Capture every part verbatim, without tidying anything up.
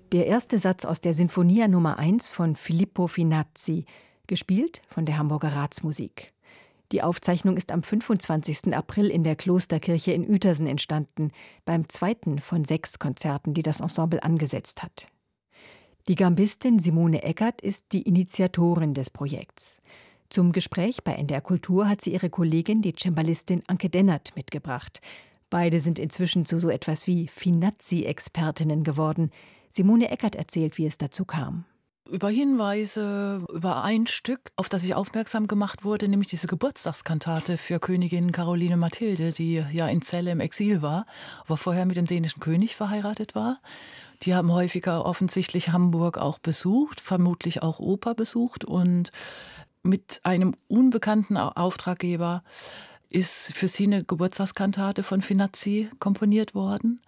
Der erste Satz aus der Sinfonia Nummer eins von Filippo Finazzi, gespielt von der Hamburger Ratsmusik. Die Aufzeichnung ist am fünfundzwanzigsten April in der Klosterkirche in Uetersen entstanden, beim zweiten von sechs Konzerten, die das Ensemble angesetzt hat. Die Gambistin Simone Eckert ist die Initiatorin des Projekts. Zum Gespräch bei N D R Kultur hat sie ihre Kollegin, die Cembalistin Anke Dennert, mitgebracht. Beide sind inzwischen zu so etwas wie Finazzi-Expertinnen geworden. Simone Eckert erzählt, wie es dazu kam. Über Hinweise, über ein Stück, auf das ich aufmerksam gemacht wurde, nämlich diese Geburtstagskantate für Königin Caroline Mathilde, die ja in Celle im Exil war, aber vorher mit dem dänischen König verheiratet war. Die haben häufiger offensichtlich Hamburg auch besucht, vermutlich auch Oper besucht, und mit einem unbekannten Auftraggeber ist für sie eine Geburtstagskantate von Finazzi komponiert worden.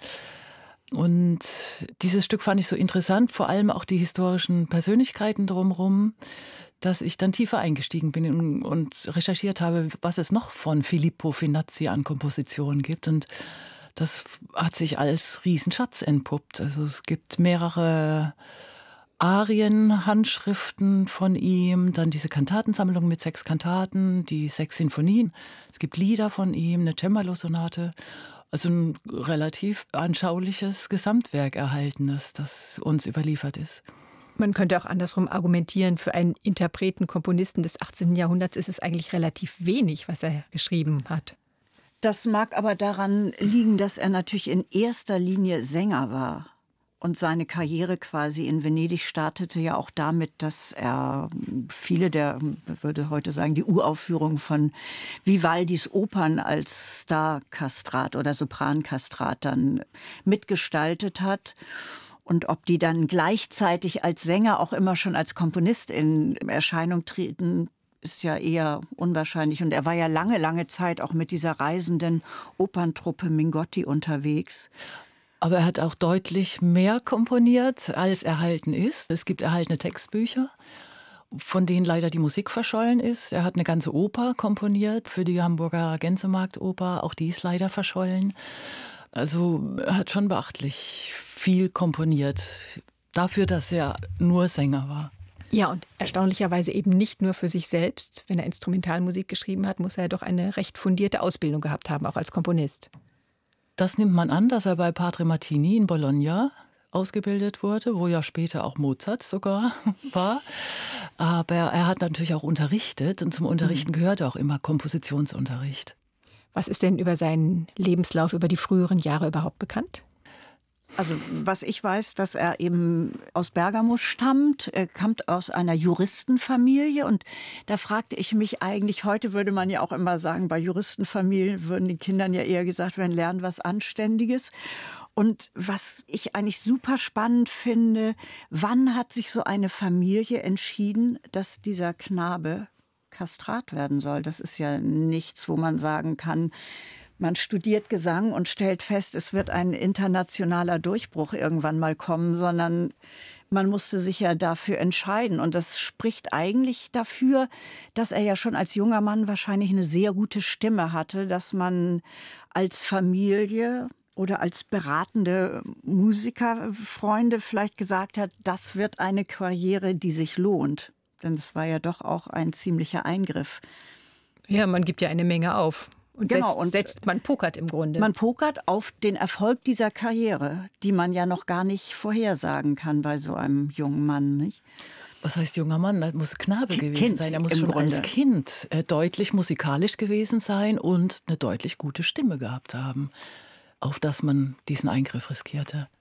Und dieses Stück fand ich so interessant, vor allem auch die historischen Persönlichkeiten drumherum, dass ich dann tiefer eingestiegen bin und recherchiert habe, was es noch von Filippo Finazzi an Kompositionen gibt. Und das hat sich als Riesenschatz entpuppt. Also es gibt mehrere Arien, Handschriften von ihm, dann diese Kantatensammlung mit sechs Kantaten, die sechs Sinfonien. Es gibt Lieder von ihm, eine Cembalo-Sonate. Also ein relativ anschauliches Gesamtwerk erhaltenes, das uns überliefert ist. Man könnte auch andersrum argumentieren, für einen Interpreten, Komponisten des achtzehnten Jahrhunderts ist es eigentlich relativ wenig, was er geschrieben hat. Das mag aber daran liegen, dass er natürlich in erster Linie Sänger war. Und seine Karriere quasi in Venedig startete ja auch damit, dass er viele der, ich würde heute sagen, die Uraufführung von Vivaldis Opern als Starkastrat oder Soprankastrat dann mitgestaltet hat. Und ob die dann gleichzeitig als Sänger auch immer schon als Komponist in Erscheinung treten, ist ja eher unwahrscheinlich. Und er war ja lange, lange Zeit auch mit dieser reisenden Operntruppe Mingotti unterwegs. Aber er hat auch deutlich mehr komponiert, als erhalten ist. Es gibt erhaltene Textbücher, von denen leider die Musik verschollen ist. Er hat eine ganze Oper komponiert für die Hamburger Gänsemarktoper. Auch die ist leider verschollen. Also er hat schon beachtlich viel komponiert, dafür, dass er nur Sänger war. Ja, und erstaunlicherweise eben nicht nur für sich selbst. Wenn er Instrumentalmusik geschrieben hat, muss er doch eine recht fundierte Ausbildung gehabt haben, auch als Komponist. Das nimmt man an, dass er bei Padre Martini in Bologna ausgebildet wurde, wo ja später auch Mozart sogar war. Aber er hat natürlich auch unterrichtet, und zum Unterrichten gehört auch immer Kompositionsunterricht. Was ist denn über seinen Lebenslauf, über die früheren Jahre überhaupt bekannt? Also was ich weiß, dass er eben aus Bergamo stammt. Er kommt aus einer Juristenfamilie. Und da fragte ich mich eigentlich, heute würde man ja auch immer sagen, bei Juristenfamilien würden den Kindern ja eher gesagt werden, lernen was Anständiges. Und was ich eigentlich super spannend finde, wann hat sich so eine Familie entschieden, dass dieser Knabe Kastrat werden soll? Das ist ja nichts, wo man sagen kann, man studiert Gesang und stellt fest, es wird ein internationaler Durchbruch irgendwann mal kommen, sondern man musste sich ja dafür entscheiden. Und das spricht eigentlich dafür, dass er ja schon als junger Mann wahrscheinlich eine sehr gute Stimme hatte, dass man als Familie oder als beratende Musikerfreunde vielleicht gesagt hat, das wird eine Karriere, die sich lohnt. Denn es war ja doch auch ein ziemlicher Eingriff. Ja, man gibt ja eine Menge auf. Und, genau, setzt, und setzt, man pokert im Grunde. Man pokert auf den Erfolg dieser Karriere, die man ja noch gar nicht vorhersagen kann bei so einem jungen Mann, nicht? Was heißt junger Mann? Er muss Knabe Kind, gewesen sein. Er muss schon Grunde. als Kind äh, deutlich musikalisch gewesen sein und eine deutlich gute Stimme gehabt haben, auf das man diesen Eingriff riskierte.